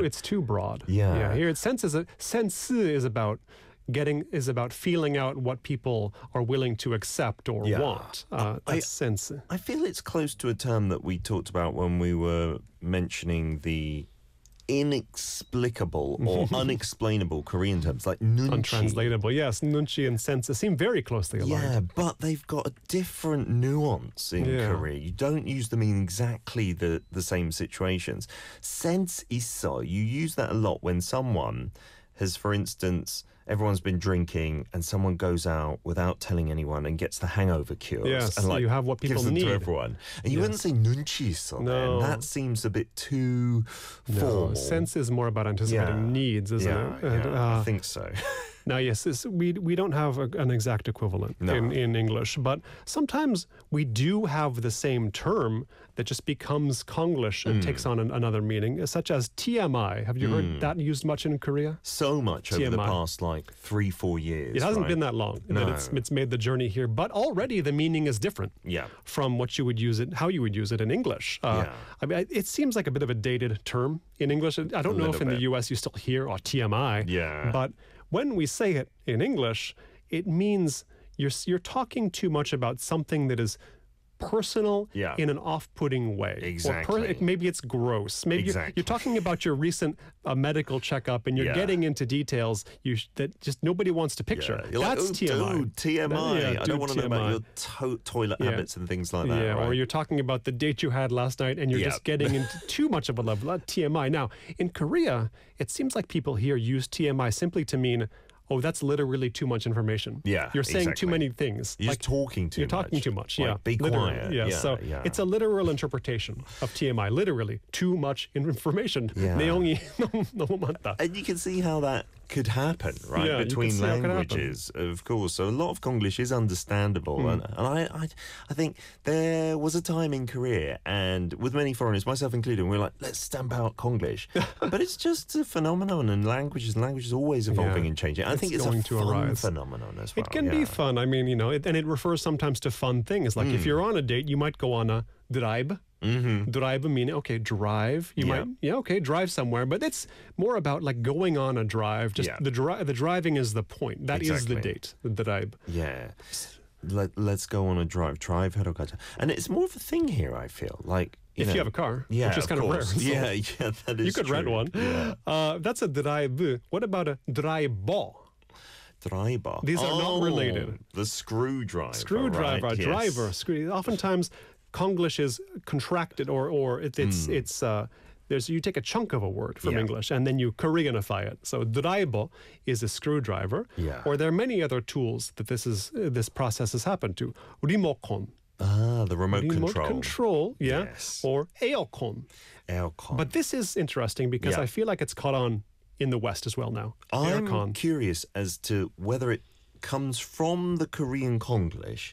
it's too broad. Yeah. Here, sense is about feeling out what people are willing to accept or want. That's sense. I feel it's close to a term that we talked about when we were mentioning the inexplicable or unexplainable Korean terms like nunchi. Untranslatable, yes. Nunchi and sense seem very closely aligned. Yeah, but they've got a different nuance in Korea. You don't use them in exactly the same situations. Sense 있어, you use that a lot when someone has, for instance, everyone's been drinking and someone goes out without telling anyone and gets the hangover cures. Yes, and you have what people gives them need. to everyone. And you wouldn't say 눈치 있어. No. That seems a bit too formal. No, sense is more about anticipating needs, isn't it? I think so. Now, yes, we don't have an exact equivalent in English, but sometimes we do have the same term that just becomes Konglish and takes on another meaning, such as TMI. Have you heard that used much in Korea? So much over the past 3-4 years. It hasn't been that long that it's made the journey here, but already the meaning is different from what you would use it, how you would use it in English. I mean, it seems like a bit of a dated term in English. I don't know if in the US you still hear TMI, but when we say it in English, it means you're talking too much about something that is personal in an off-putting way. Exactly. Maybe it's gross. Maybe you're talking about your recent medical checkup and you're getting into details that just nobody wants to picture. That's TMI. Dude, TMI. I don't want to know about your toilet habits and things like that. Yeah, right? Or you're talking about the date you had last night and you're just getting into too much of a level. TMI. Now, in Korea, it seems like people here use TMI simply to mean, oh, that's literally too much information. Yeah, you're saying too many things. You're talking too much. You're talking too much. Like, be quiet. Yeah. So it's a literal interpretation of TMI. Literally, too much information. 내용이 너무 많다. And you can see how that could happen, right? Between languages, of course. So a lot of Konglish is understandable, and I think there was a time in Korea, and with many foreigners, myself included, we were like, let's stamp out Konglish, but it's just a phenomenon, and language is always evolving and changing. I think it's a fun phenomenon as well. It can be fun. I mean, and it refers sometimes to fun things. Like if you're on a date, you might go on a drive. Drive meaning, okay, drive. You might, drive somewhere. But it's more about like going on a drive. Just the driving is the point. That is the date, the drive. Yeah. Let's go on a drive. Drive 하러 가자. And it's more of a thing here, I feel. Like, if you have a car, which is kind of rare. So yeah, that is you could rent one. Yeah. That's a drive. What about a drive-bar? Driver. These are not related. The screwdriver. Screwdriver, right? driver. Oftentimes, Konglish is contracted, or it's you take a chunk of a word from English and then you Koreanify it. So driver is a screwdriver. Or there are many other tools that this process has happened to. Remote. The remote control. Yes. Or aircon. But this is interesting because I feel like it's caught on in the West as well now. I'm curious as to whether it comes from the Korean Konglish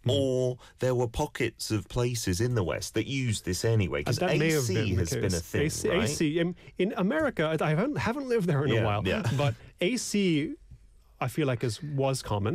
or there were pockets of places in the West that used this anyway, because AC has been a thing, right? AC, in America, I haven't lived there in a while, but AC, I feel like was common.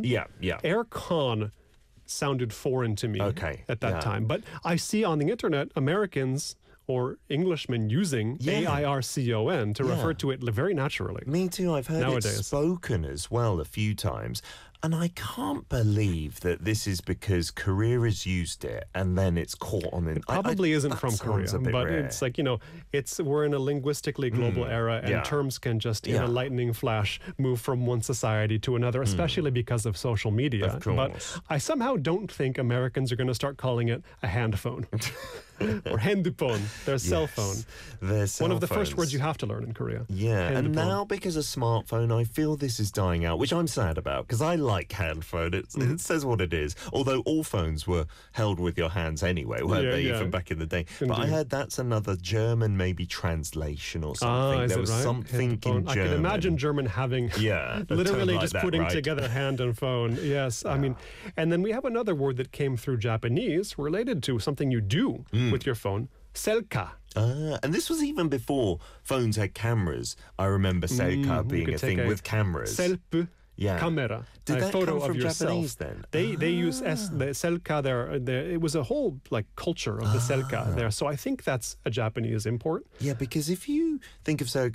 Aircon sounded foreign to me at that time. But I see on the internet, Americans or Englishmen using AIRCON to refer to it very naturally. Me too. I've heard it spoken as well a few times. And I can't believe that this is because Korea has used it and then it's caught on in. It probably isn't from Korea, but rare. It's like, we're in a linguistically global era, and terms can just, in a lightning flash, move from one society to another, especially because of social media. Of course. But I somehow don't think Americans are going to start calling it a hand phone. Or 핸드폰, their cell phone. One of the first words you have to learn in Korea. Yeah, 핸드폰. And now because of smartphone, I feel this is dying out, which I'm sad about, because I like hand phone. It says what it is. Although all phones were held with your hands anyway, weren't they, from back in the day? Indeed. But I heard that's another German maybe translation or something. There was something in German. I can imagine German having literally like just that, putting right? together hand and phone. Yes, I mean, and then we have another word that came through Japanese related to something you do with your phone, 셀카. And this was even before phones had cameras. I remember 셀카 being a thing with cameras. 셀프. Camera. Did that photo come from of yourself. Japanese then? They use the 셀카 there. It was a whole culture of the 셀카 there. So I think that's a Japanese import. Yeah, because if you think of 셀카